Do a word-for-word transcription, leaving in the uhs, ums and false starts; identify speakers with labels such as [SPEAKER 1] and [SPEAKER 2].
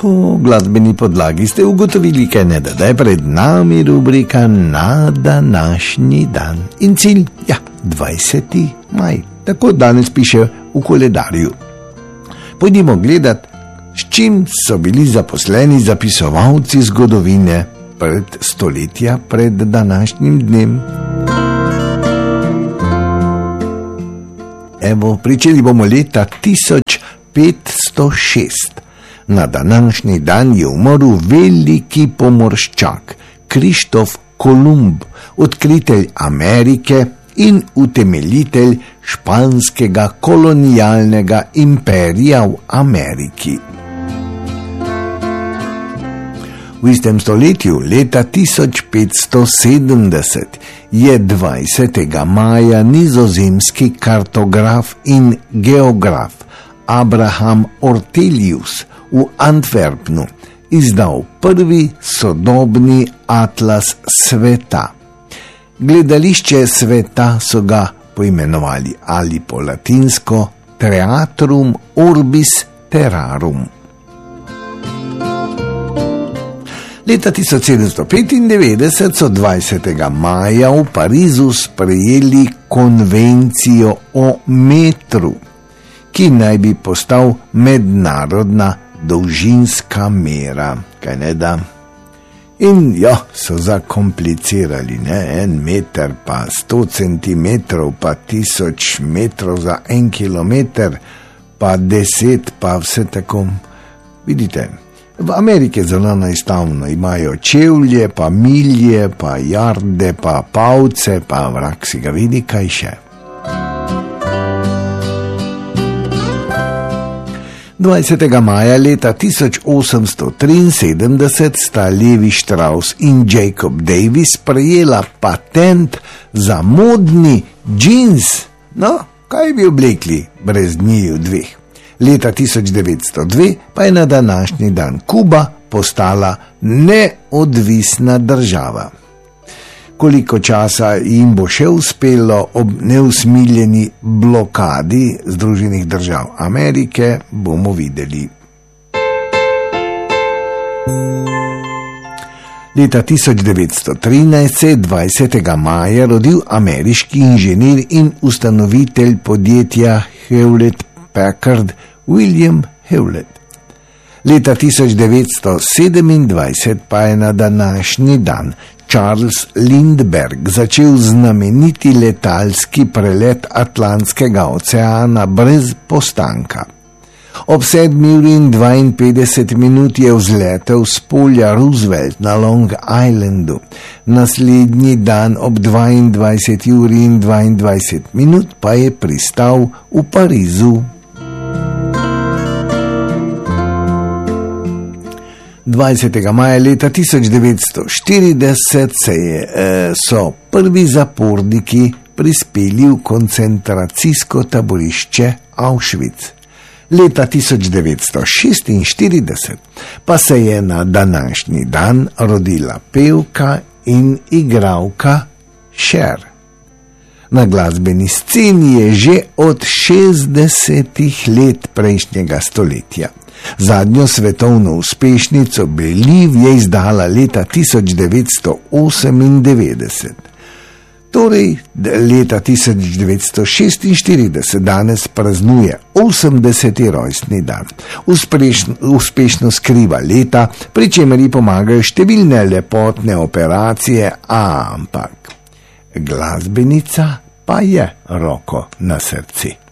[SPEAKER 1] Po glasbeni podlagi ste ugotovili, kaj ne, da je pred nami rubrika Na današnji dan. In cilj, ja, dvajseti maj. Tako danes piše v koledarju. Pojdimo gledat, s čim so bili zaposleni zapisovalci zgodovine pred stoletja pred današnjim dnem. Evo, pričeli bomo leta tisoč petsto šest. Na današnji dan je umrl veliki pomorščak Krištof Kolumb, odkritelj Amerike in utemeljitelj španskega kolonialnega imperija v Ameriki. V istem stoletju, leta tisoč petsto sedemdeset, je dvajsetega maja nizozemski kartograf in geograf Abraham Ortelius v Antwerpnu izdal prvi sodobni atlas sveta. Gledališče sveta so ga poimenovali ali po latinsko Theatrum Orbis Terrarum. Leta tisoč sedemsto petindevetdeset so dvajsetega maja v Parizu sprejeli konvencijo o metru, ki naj bi postal mednarodna dolžinska mera, kaj ne da? In jo, so zakomplicirali, ne, en meter pa sto centimetrov, pa tisoč metrov za en kilometer, pa deset, pa vse tako. Vidite, v Ameriki je zelo enostavno, imajo čevlje, pa milje, pa jarde, pa pavce, pa vrak si ga vidi, kaj še. dvajsetega maja leta tisoč osemsto triinsedemdeset sta Levi Strauss in Jacob Davis prejela patent za modni džins. No, kaj bi oblekli brez njiju dveh? Leta tisoč devetsto dve pa je na današnji dan Kuba postala neodvisna država. Koliko časa jim bo še uspelo ob neusmiljeni blokadi Združenih držav Amerike, bomo videli. Leta tisoč devetsto trinajst se je dvajsetega maja rodil ameriški inženir in ustanovitelj podjetja Hewlett Packard William Hewlett. Leta tisoč devetsto sedemindvajset pa je na današnji dan Charles Lindbergh začel znameniti letalski prelet Atlantskega oceana brez postanka. Ob sedmi uri in dvainpetdeset minut je vzletel s polja Roosevelt na Long Islandu. Naslednji dan ob dvaindvajseti uri in dvaindvajset minut pa je pristal v Parizu. dvajsetega maja leta tisoč devetsto štirideset se je, eh, so prvi zaporniki prispeli v koncentracijsko taborišče Auschwitz. Leta tisoč devetsto šestinštirideset pa se je na današnji dan rodila pevka in igralka Cher. Na glasbeni sceni je že od šestdesetih let prejšnjega stoletja. Zadnjo svetovno uspešnico Believe je izdala leta tisoč devetsto osemindevetdeset. Torej, leta tisoč devetsto šestinštirideset danes praznuje osemdeseti rojstni dan. Uspešno, uspešno skriva leta, pri čemer ji pomagajo številne lepotne operacije, ampak glasbenica pa je roko na srcu.